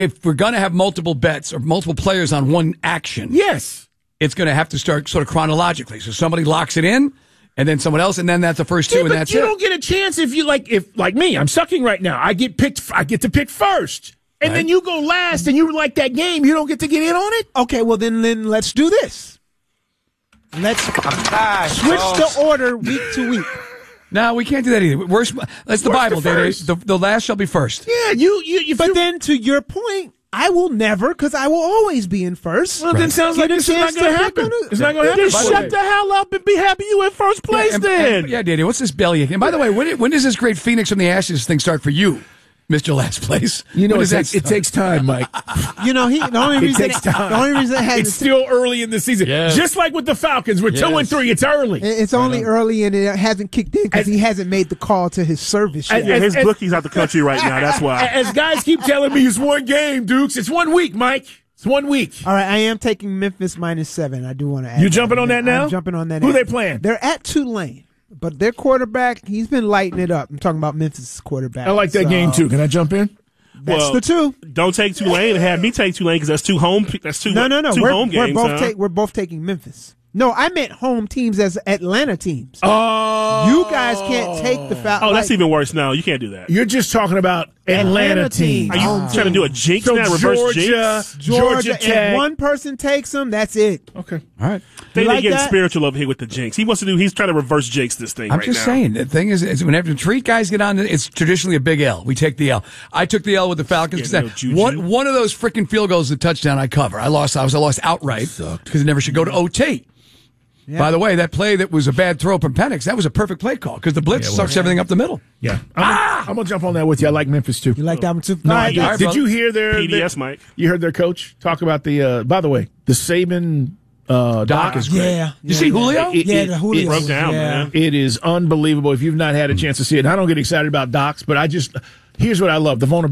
if we're going to have multiple bets or multiple players on one action, yes, it's going to have to start sort of chronologically. So somebody locks it in, and then someone else, and then that's the first two, and that's it. You don't get a chance if like me, I'm sucking right now. I get to pick first. And then you go last and you like that game, you don't get to get in on it? Okay, well then let's do this. Let's switch the order week to week. No, we can't do that either. That's the Bible, Dave. The last shall be first. Yeah, but then to your point, I will never, because I will always be in first. Well, then sounds like it's not going to happen. It's not going to happen. Then shut the hell up and be happy you in first place then. Yeah, Danny, what's this belly? And by the way, when does this great Phoenix from the Ashes thing start for you, Mr. Last Place? You know, it takes time, Mike. You know, the only reason it hasn't. It's still early in the season. Yeah. Just like with the Falcons, we're 2-3. It's early. It's only early, and it hasn't kicked in because he hasn't made the call to his service yet. His bookie's out the country right now. That's why. As guys keep telling me, it's one game, Dukes. It's 1 week, Mike. It's 1 week. All right, I am taking Memphis -7. I do want to add. You jumping on that now? I'm jumping on that. Who they playing? They're at Tulane. But their quarterback, he's been lighting it up. I'm talking about Memphis' quarterback. I like that game, too. Can I jump in? That's the two. Don't take Tulane and have me take Tulane because that's two home. That's two. No. Two home games. We're both taking Memphis. No, I meant home teams as Atlanta teams. Oh, you guys can't take the Falcons. Oh, that's even worse. No, you can't do that. You're just talking about Atlanta teams. Are you trying to do a jinx now? Reverse jinx? Georgia Tech. If one person takes them, that's it. Okay. All right. They're getting spiritual over here with the jinx. He's trying to reverse jinx this thing. I'm just saying. The thing is whenever three guys get on, it's traditionally a big L. We take the L. I took the L with the Falcons because one of those freaking field goals, the touchdown I cover. I lost outright because it never should go to OT. Yeah. By the way, that play that was a bad throw from Penix, that was a perfect play call because the blitz sucks everything up the middle. Yeah. I'm going to jump on that with you. I like Memphis, too. You like that one, too? No, did you hear their PDS, Mike? You heard their coach talk about by the way, the Saban doc is great. Yeah. You see Julio? The Julio. It broke down, man. It is unbelievable if you've not had a chance to see it. And I don't get excited about docs, but here's what I love. The vulnerability.